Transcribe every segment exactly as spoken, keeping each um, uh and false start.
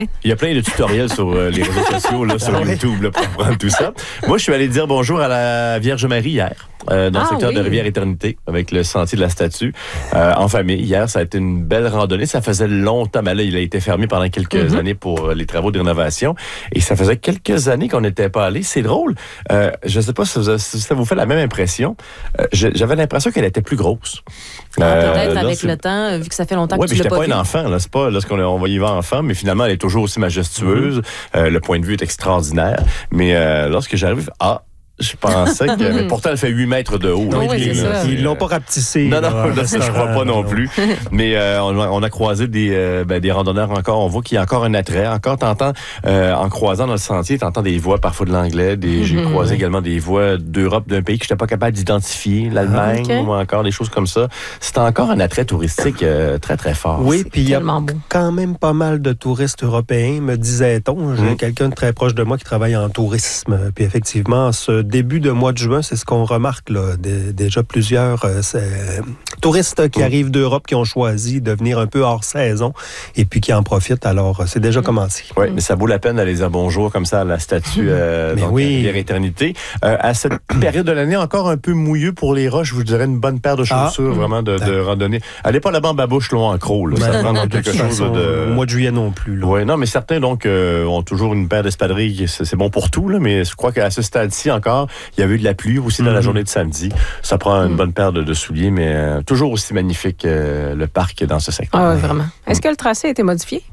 Il y a plein de tutoriels sur euh, les réseaux sociaux, là, sur YouTube, là, pour apprendre tout ça. Moi, je suis allé dire bonjour à la Vierge Marie hier. Euh, dans ah, le secteur oui. de Rivière-Éternité, avec le sentier de la statue, euh, en famille. Hier, ça a été une belle randonnée. Ça faisait longtemps, mais là, il a été fermé pendant quelques mm-hmm. années pour les travaux de rénovation. Et ça faisait quelques années qu'on n'était pas allé. C'est drôle. Euh, je ne sais pas si, vous, si ça vous fait la même impression. Euh, j'avais l'impression qu'elle était plus grosse. Ah, euh, peut-être là, avec c'est... le temps, vu que ça fait longtemps ouais, que tu l'as pas vu. Oui, mais j'étais pas un enfant. Là, c'est pas lorsqu'on on va y voir enfant, mais finalement, elle est toujours aussi majestueuse. Mm-hmm. Euh, le point de vue est extraordinaire. Mais euh, lorsque j'arrive, ah, je pensais que... Mais pourtant, elle fait huit mètres de haut. Oui, oui, c'est ça. Ils l'ont pas rapetissé. Non, non, là, ça, je crois pas non plus. Mais euh, on, a, on a croisé des, euh, ben, des randonneurs encore. On voit qu'il y a encore un attrait. Encore, t'entends, euh, en croisant dans le sentier, t'entends des voix parfois de l'anglais. Des, mm-hmm. J'ai croisé également des voix d'Europe, d'un pays que je n'étais pas capable d'identifier, l'Allemagne, okay. ou encore des choses comme ça. C'est encore un attrait touristique euh, très, très fort. Oui, puis il y a beau. quand même pas mal de touristes européens, me disait-on. J'ai mm. quelqu'un de très proche de moi qui travaille en tourisme. Puis effectivement, ce début de mois de juin, c'est ce qu'on remarque là. Des, déjà plusieurs euh, touristes qui mmh. arrivent d'Europe qui ont choisi de venir un peu hors saison et puis qui en profitent. Alors, c'est déjà mmh. commencé. Oui, mmh. mais ça vaut la peine d'aller dire bonjour comme ça à la statue euh, donc, oui. Rivière-Éternité. Euh, à cette période de l'année, encore un peu mouilleux pour les roches, je vous dirais une bonne paire de chaussures ah, vraiment de, de randonnée. Allez pas là-bas en babouche, long en croc. Là. Ça prend quelque chose de... Au mois de juillet non plus. Oui, non, mais certains donc euh, ont toujours une paire d'espadrilles. C'est, c'est bon pour tout, là, mais je crois qu'à ce stade-ci encore, il y avait eu de la pluie aussi dans mmh. la journée de samedi. Ça prend une mmh. bonne paire de, de souliers, mais euh, toujours aussi magnifique euh, le parc dans ce secteur. Ah oui, vraiment. Est-ce que le tracé a été modifié?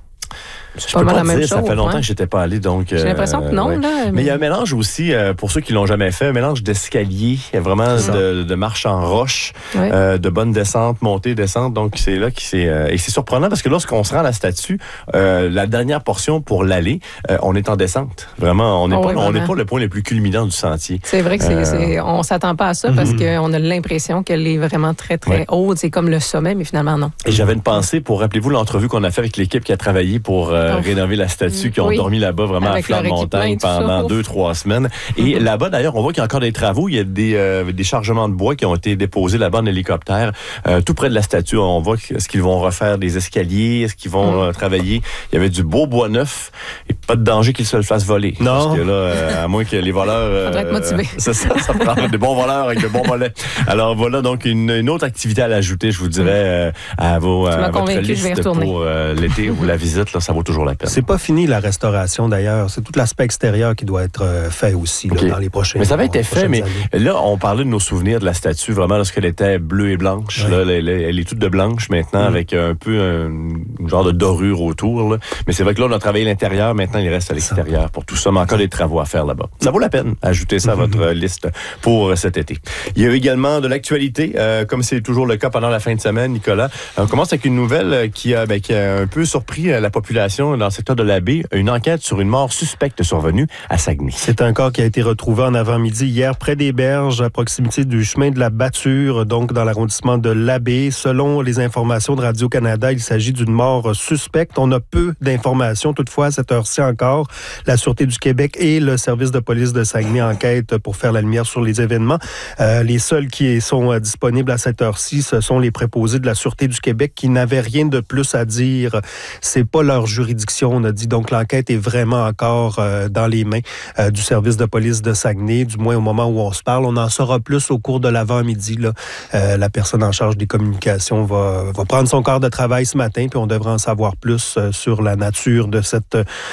Je peux pas dire, ça fait longtemps ouais. que j'étais pas allé, donc... J'ai l'impression que non, ouais. là. Mais... mais il y a un mélange aussi, euh, pour ceux qui l'ont jamais fait, un mélange d'escalier, vraiment de, de marche en roche, ouais. euh, de bonnes descentes, montées, descentes, donc c'est là que c'est... Euh, et c'est surprenant, parce que lorsqu'on se rend à la statue, euh, la dernière portion pour l'aller, euh, on est en descente. Vraiment, on n'est oh, pas, oui, pas le point le plus culminant du sentier. C'est vrai que c'est, euh... c'est, on s'attend pas à ça, parce mm-hmm. qu'on a l'impression qu'elle est vraiment très, très ouais. haute. C'est comme le sommet, mais finalement, non. Et j'avais une pensée pour, rappelez-vous, l'entrevue qu'on a fait avec l'équipe qui a travaillé pour euh, oh. rénover la statue, qui ont oui. dormi là-bas vraiment avec à flanc de montagne pendant deux, trois semaines. Et mm-hmm. là-bas, d'ailleurs, on voit qu'il y a encore des travaux. Il y a des, euh, des chargements de bois qui ont été déposés là-bas en hélicoptère. Euh, tout près de la statue, on voit est-ce qu'ils vont refaire des escaliers, est-ce qu'ils vont mm. euh, travailler. Il y avait du beau bois neuf et pas de danger qu'ils se le fassent voler. Non. Parce que là, euh, à moins que les voleurs... Euh, Faudrait être motivé. Ça, ça, ça prend des bons voleurs avec de bons mollets. Alors voilà, donc une, une autre activité à l'ajouter, je vous dirais, euh, à, vos, à votre liste pour euh, l'été ou la visite. Là, ça vaut toujours la peine. C'est pas fini la restauration d'ailleurs. C'est tout l'aspect extérieur qui doit être euh, fait aussi okay. là, dans les prochains Mais ça avait été fait, mais années. Là, on parlait de nos souvenirs de la statue, vraiment lorsqu'elle était bleue et blanche. Oui. Là, elle, elle est toute de blanche maintenant, mm. avec un peu un, un genre de dorure autour. Là. Mais c'est vrai que là, on a travaillé l'intérieur, maintenant il reste à l'extérieur ça. Pour tout ça. Mais encore des travaux à faire là-bas. Ça vaut la peine d'ajouter ça à votre mm-hmm. liste pour cet été. Il y a eu également de l'actualité, euh, comme c'est toujours le cas pendant la fin de semaine, Nicolas. On commence avec une nouvelle qui a, ben, qui a un peu surpris la population dans le secteur de la baie. Une enquête sur une mort suspecte survenue à Saguenay. C'est un corps qui a été retrouvé en avant-midi hier près des berges, à proximité du chemin de la Bâture, donc dans l'arrondissement de l'Abbé. Selon les informations de Radio-Canada, il s'agit d'une mort suspecte. On a peu d'informations, toutefois, à cette heure-ci encore. La Sûreté du Québec et le service de police de Saguenay enquêtent pour faire la lumière sur les événements. Euh, les seuls qui sont euh, disponibles à cette heure-ci, ce sont les préposés de la Sûreté du Québec qui n'avaient rien de plus à dire. C'est pas leur juridiction, on a dit. Donc, l'enquête est vraiment encore euh, dans les mains euh, du service de police de Saguenay, du moins au moment où on se parle. On en saura plus au cours de l'avant-midi. Là. Euh, la personne en charge des communications va, va prendre son corps de travail ce matin, puis on devrait en savoir plus euh, sur la nature de cette,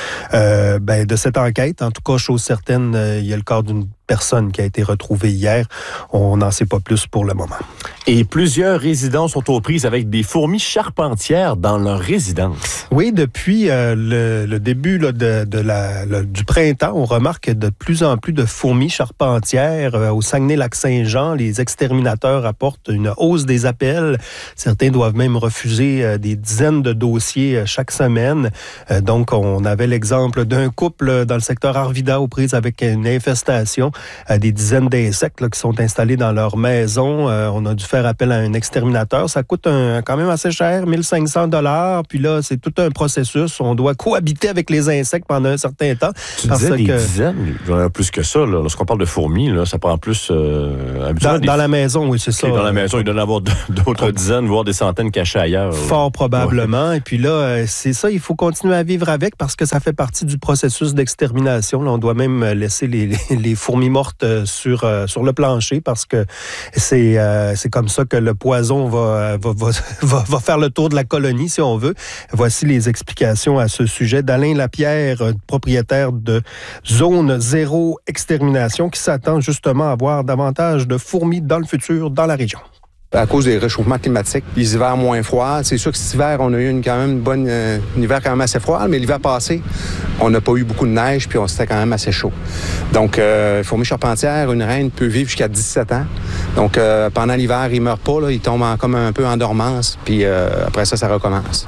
euh, ben, de cette enquête. En tout cas, chose certaine, euh, il y a le corps d'une personne qui a été retrouvée hier. On n'en sait pas plus pour le moment. Et plusieurs résidents sont aux prises avec des fourmis charpentières dans leur résidence. Oui, depuis euh, le, le début là, de, de la, le, du printemps, on remarque de plus en plus de fourmis charpentières. Euh, au Saguenay-Lac-Saint-Jean, les exterminateurs rapportent une hausse des appels. Certains doivent même refuser euh, des dizaines de dossiers euh, chaque semaine. Euh, donc, on avait l'exemple d'un couple dans le secteur Arvida aux prises avec une infestation. euh, des dizaines d'insectes là, qui sont installés dans leur maison. Euh, on a dû faire appel à un exterminateur. Ça coûte un, quand même assez cher, mille cinq cents dollars. Puis là, c'est tout un processus. On doit cohabiter avec les insectes pendant un certain temps. Tu parce disais des que, dizaines, il y en a plus que ça. Là. Lorsqu'on parle de fourmis, là, ça prend plus... Euh, dans, des... dans la maison, oui, c'est ça. Dans la maison, il doit y en avoir d'autres dizaines, voire des centaines cachées ailleurs. Fort probablement. Ouais. Et puis là, c'est ça, il faut continuer à vivre avec parce que ça fait partie du processus d'extermination. Là, on doit même laisser les, les, les fourmis mortes sur, euh, sur le plancher parce que c'est, euh, c'est comme ça que le poison va, va, va, va, va faire le tour de la colonie, si on veut. Voici les explications à ce sujet d'Alain Lapierre, propriétaire de Zone Zéro Extermination, qui s'attend justement à voir davantage de fourmis dans le futur dans la région. À cause des réchauffements climatiques, les hivers moins froids. C'est sûr que cet hiver, on a eu une, quand même une bonne, euh, un hiver quand même assez froid, mais l'hiver passé, on n'a pas eu beaucoup de neige, puis on c'était quand même assez chaud. Donc, euh, fourmi charpentière, une reine peut vivre jusqu'à dix-sept ans. Donc, euh, pendant l'hiver, il ne meurt pas, là, il tombe en, comme un peu en dormance, puis euh, après ça, ça recommence.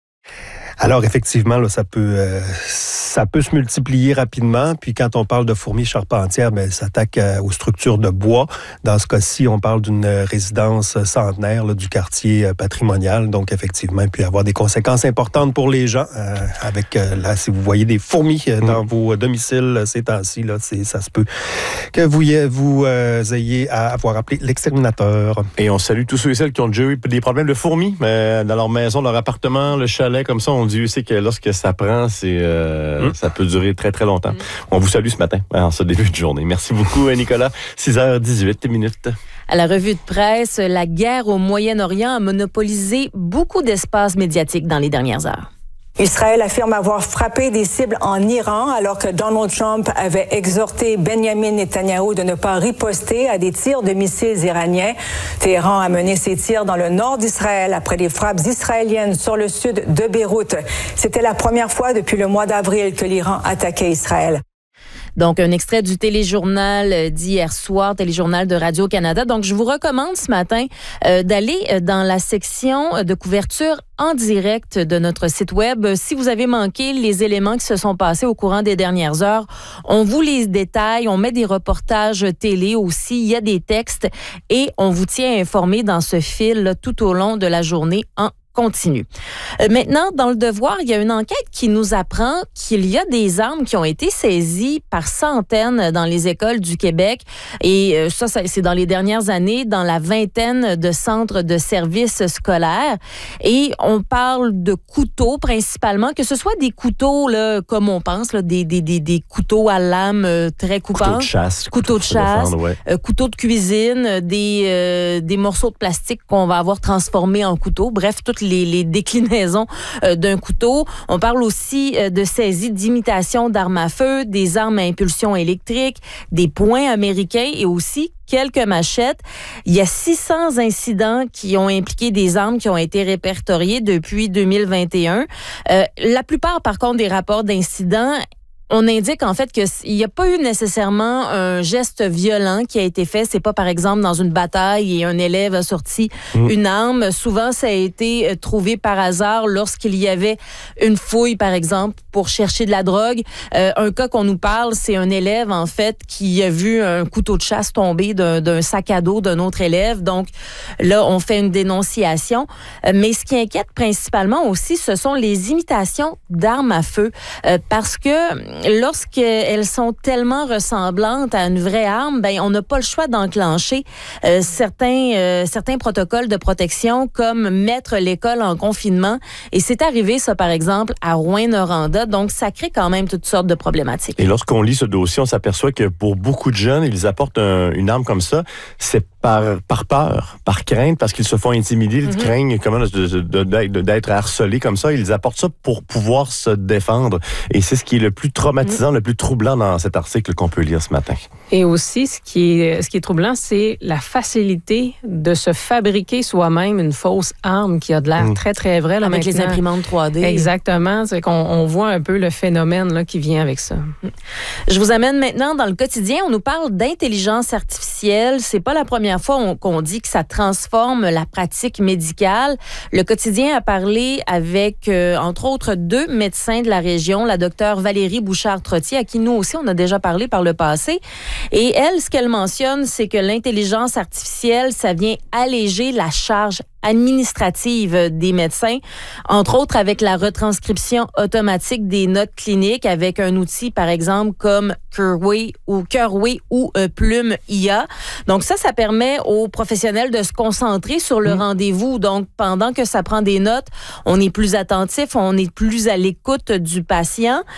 Alors, effectivement, là, ça peut euh, ça peut se multiplier rapidement. Puis quand on parle de fourmis charpentières, ben, ça s'attaque euh, aux structures de bois. Dans ce cas-ci, on parle d'une résidence centenaire là, du quartier euh, patrimonial. Donc, effectivement, il peut y avoir des conséquences importantes pour les gens. Euh, avec, euh, là, si vous voyez des fourmis euh, dans mmh. vos domiciles ces temps-ci, là, c'est, ça se peut que vous, vous euh, ayez à avoir appelé l'exterminateur. Et on salue tous ceux et celles qui ont déjà eu des problèmes de fourmis euh, dans leur maison, leur appartement, le chalet, comme ça. On Dieu sait que lorsque ça prend, c'est, euh, mmh. ça peut durer très, très longtemps. Mmh. On vous salue ce matin, en ce début de journée. Merci beaucoup, Nicolas. six heures dix-huit minutes. À la revue de presse, la guerre au Moyen-Orient a monopolisé beaucoup d'espace médiatique dans les dernières heures. Israël affirme avoir frappé des cibles en Iran alors que Donald Trump avait exhorté Benjamin Netanyahou de ne pas riposter à des tirs de missiles iraniens. Téhéran a mené ses tirs dans le nord d'Israël après des frappes israéliennes sur le sud de Beyrouth. C'était la première fois depuis le mois d'avril que l'Iran attaquait Israël. Donc, un extrait du téléjournal d'hier soir, téléjournal de Radio-Canada. Donc, je vous recommande ce matin euh, d'aller dans la section de couverture en direct de notre site web. Si vous avez manqué les éléments qui se sont passés au courant des dernières heures, on vous les détaille, on met des reportages télé aussi, il y a des textes et on vous tient informé dans ce fil là, tout au long de la journée en continue. Euh, maintenant, dans le Devoir, il y a une enquête qui nous apprend qu'il y a des armes qui ont été saisies par centaines dans les écoles du Québec. Et euh, ça, ça, c'est dans les dernières années, dans la vingtaine de centres de services scolaires. Et on parle de couteaux principalement, que ce soit des couteaux, là, comme on pense, là, des, des, des, des couteaux à lame euh, très coupantes. Couteaux de chasse. Couteaux de chasse. Défendre, ouais. euh, couteaux de cuisine, des, euh, des morceaux de plastique qu'on va avoir transformés en couteaux. Bref, toutes Les, les déclinaisons euh, d'un couteau. On parle aussi euh, de saisie d'imitation d'armes à feu, des armes à impulsion électrique, des poings américains et aussi quelques machettes. Il y a six cents incidents qui ont impliqué des armes qui ont été répertoriés depuis deux mille vingt et un. Euh, la plupart, par contre, des rapports d'incidents on indique en fait qu'il n'y a pas eu nécessairement un geste violent qui a été fait. C'est pas, par exemple, dans une bataille et un élève a sorti mmh. une arme. Souvent, ça a été trouvé par hasard lorsqu'il y avait une fouille, par exemple, pour chercher de la drogue. Euh, un cas qu'on nous parle, c'est un élève, en fait, qui a vu un couteau de chasse tomber d'un, d'un sac à dos d'un autre élève. Donc, là, on fait une dénonciation. Euh, mais ce qui inquiète principalement aussi, ce sont les imitations d'armes à feu. Euh, parce que lorsqu'elles sont tellement ressemblantes à une vraie arme, ben on n'a pas le choix d'enclencher euh, certains, euh, certains protocoles de protection comme mettre l'école en confinement. Et c'est arrivé, ça, par exemple, à Rouyn-Noranda. Donc, ça crée quand même toutes sortes de problématiques. Et lorsqu'on lit ce dossier, on s'aperçoit que pour beaucoup de jeunes, ils apportent un, une arme comme ça. C'est par, par peur, par crainte, parce qu'ils se font intimider, ils mm-hmm. craignent comment, de, de, de, d'être harcelés comme ça. Ils apportent ça pour pouvoir se défendre. Et c'est ce qui est le plus traumatisant, mm-hmm. le plus troublant dans cet article qu'on peut lire ce matin. Et aussi, ce qui est, ce qui est troublant, c'est la facilité de se fabriquer soi-même une fausse arme qui a de l'air mm. très, très vraie. Là, avec maintenant. Les imprimantes trois D. Exactement. C'est qu'on on voit un peu le phénomène là, qui vient avec ça. Je vous amène maintenant dans le quotidien. On nous parle d'intelligence artificielle. C'est pas la première première fois on, qu'on dit que ça transforme la pratique médicale. Le quotidien a parlé avec, euh, entre autres, deux médecins de la région, la docteure Valérie Bouchard-Trottier, à qui nous aussi on a déjà parlé par le passé. Et elle, ce qu'elle mentionne, c'est que l'intelligence artificielle, ça vient alléger la charge administrative des médecins, entre autres avec la retranscription automatique des notes cliniques avec un outil, par exemple, comme Curway ou Curway ou euh, Plume I A. Donc ça, ça permet aux professionnels de se concentrer sur le mmh. rendez-vous. Donc, pendant que ça prend des notes, on est plus attentif, on est plus à l'écoute du patient.